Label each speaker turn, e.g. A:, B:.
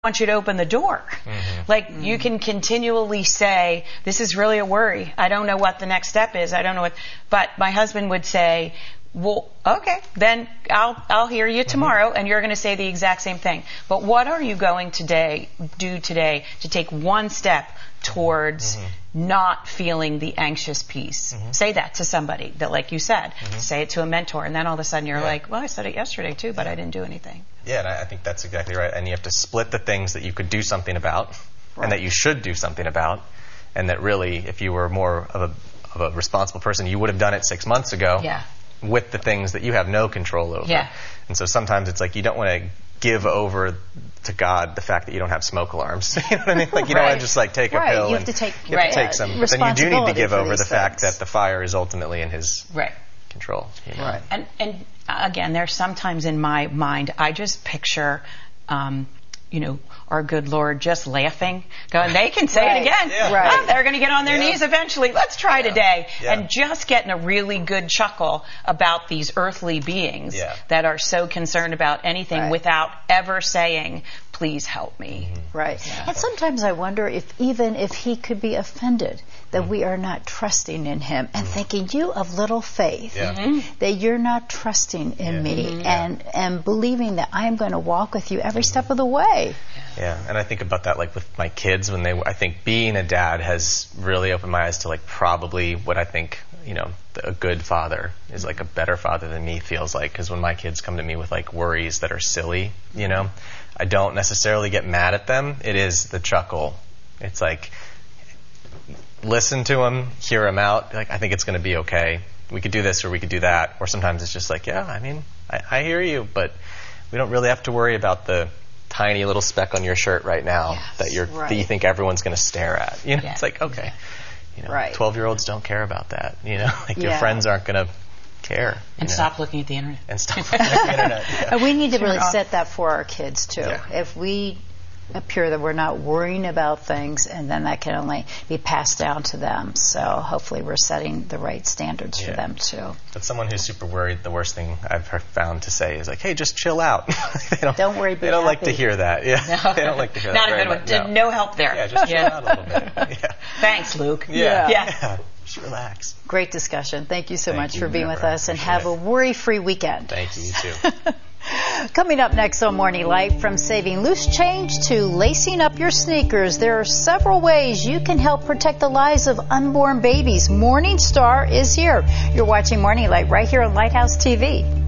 A: want you to open the door. Like, you can continually say, this is really a worry. I don't know what the next step is. I don't know what, but my husband would say, well, okay, then I'll hear you tomorrow, and you're going to say the exact same thing. But what are you going to do today to take one step towards not feeling the anxious piece? Say that to somebody that, like you said, say it to a mentor, and then all of a sudden you're like, well, I said it yesterday too, but I didn't do anything.
B: Yeah, and I think that's exactly right. And you have to split the things that you could do something about, and that you should do something about, and that really, if you were more of a responsible person, you would have done it 6 months ago with the things that you have no control over. And so sometimes it's like you don't want to give over to God the fact that you don't have smoke alarms. You know what I mean? Like, you don't want to just like take a pill.
C: You have to take
B: some. But then you do need to give over the fact that the fire is ultimately in His control. You know?
A: And again, there's sometimes in my mind, I just picture, our good Lord just laughing, going, they can say it again. Oh, they're going to get on their knees eventually. Let's try today. And just getting a really good chuckle about these earthly beings that are so concerned about anything without ever saying, please help me.
C: And sometimes I wonder if even if He could be offended that we are not trusting in Him and thinking, you of little faith, that you're not trusting in me and believing that I am going to walk with you every step of the way.
B: Yeah, and I think about that like with my kids I think being a dad has really opened my eyes to like probably what I think, a good father is like a better father than me feels like, because when my kids come to me with like worries that are silly, I don't necessarily get mad at them. It is the chuckle. It's like, listen to them, hear them out. Like, I think it's going to be okay. We could do this or we could do that. Or sometimes it's just like, I hear you, but we don't really have to worry about the tiny little speck on your shirt right now that you think everyone's going to stare at. It's like, okay. 12-year-olds don't care about that. Your friends aren't going to care.
A: And stop looking at the internet.
B: And stop looking at the internet.
C: And we need to really set that for our kids too. If we appear that we're not worrying about things, and then that can only be passed down to them. So hopefully we're setting the right standards for them too.
B: But someone who's super worried, the worst thing I've found to say is like, hey, just chill out.
C: Don't worry,
B: They don't like to hear that. They don't like to hear that.
A: Not a good one. No help there.
B: Yeah, just chill out a little bit.
A: Thanks, Luke.
B: Just relax.
C: Great discussion. Thank you so much for being with us, and have a worry-free weekend.
B: Thank you, you too.
C: Coming up next on Morning Light, from saving loose change to lacing up your sneakers, there are several ways you can help protect the lives of unborn babies. Morning Star is here. You're watching Morning Light right here on Lighthouse TV.